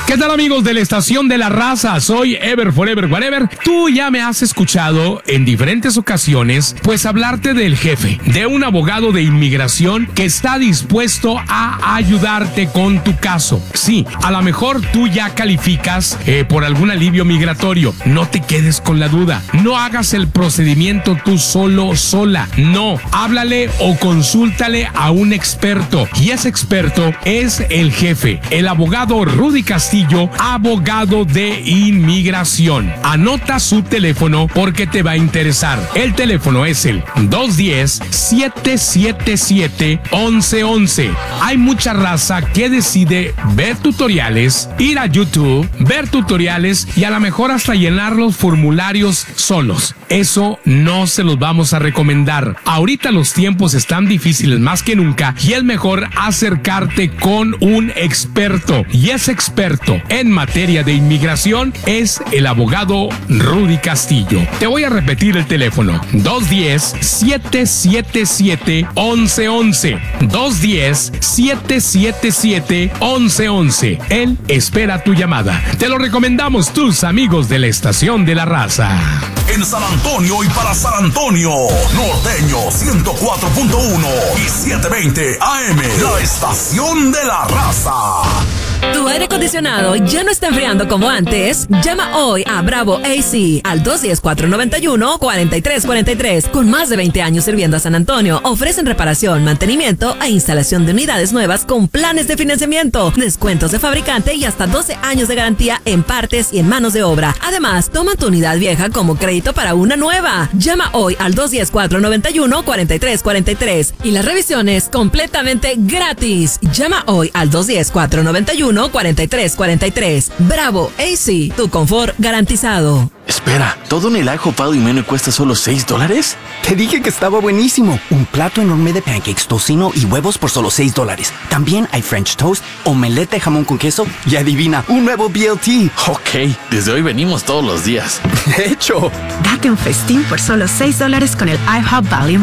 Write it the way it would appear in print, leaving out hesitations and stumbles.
¿Qué tal, amigos de la Estación de la Raza? Soy Ever Forever Whatever. Tú ya me has escuchado en diferentes ocasiones, pues hablarte del jefe, de un abogado de inmigración que está dispuesto a ayudarte con tu caso. Sí, a lo mejor tú ya calificas por algún alivio migratorio. No te quedes con la duda. No hagas el procedimiento tú sola. No, háblale o consúltale a un experto. Y ese experto es el jefe, el abogado Rudy Castillo, abogado de inmigración. Anota su teléfono porque te va a interesar. El teléfono es el 210-777-1111. Hay mucha raza que decide ver tutoriales, ir a YouTube, ver tutoriales y a lo mejor hasta llenar los formularios solos. Eso no se los vamos a recomendar. Ahorita los tiempos están difíciles más que nunca y es mejor acercarte con un experto. Y ese experto en materia de inmigración es el abogado Rudy Castillo. Te voy a repetir el teléfono: 210-777-1111. 210-777-1111. Él espera tu llamada. Te lo recomendamos, tus amigos de la Estación de la Raza. En San Antonio y para San Antonio, Norteño 104.1 y 720 AM, la Estación de la Raza. ¿Tu aire acondicionado ya no está enfriando como antes? Llama hoy a Bravo AC al 210-491-4343. Con más de 20 años sirviendo a San Antonio, ofrecen reparación, mantenimiento e instalación de unidades nuevas con planes de financiamiento, descuentos de fabricante y hasta 12 años de garantía en partes y en manos de obra. Además, toma tu unidad vieja como crédito para una nueva. Llama hoy al 210-491-4343 y la revisión es completamente gratis. Llama hoy al 210-491-4343. Bravo AC, tu confort garantizado. Espera, ¿todo en el ajopado y menú cuesta solo $6? Te dije que estaba buenísimo. Un plato enorme de pancakes, tocino y huevos por solo $6. También hay French toast, omelette de jamón con queso y adivina, un nuevo BLT. Ok, desde hoy venimos todos los días. De hecho, Date un festín por solo $6 con el IHOP Value